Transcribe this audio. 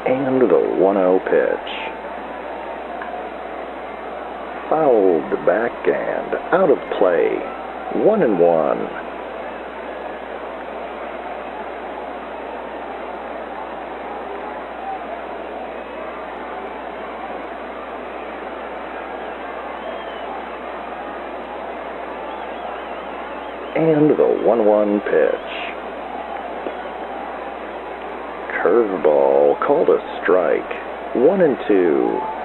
And the 1-0 pitch. Fouled back and out of play. 1-1. And the 1-1 pitch. Curveball called a strike. 1-2.